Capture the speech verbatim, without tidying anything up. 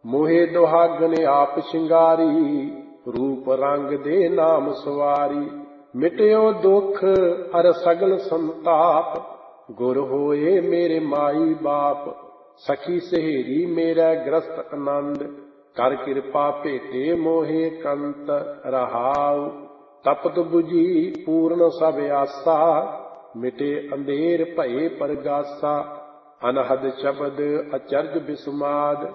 मोहे दुहागन आप शिंगारी, रूप रंग दे नाम सवारी। मिटयो दुख अर सगल संताप, गुर होए मेरे माई बाप। सखी सहेरी मेरा ग्रस्त आनंद, कर कृपा भेटे मोहे कंत रहाऊ। तपत बुझी पूर्ण सब आसा, मिटे अंधेर भये परगासा। अनहद शब्द अचरज बिस्माद,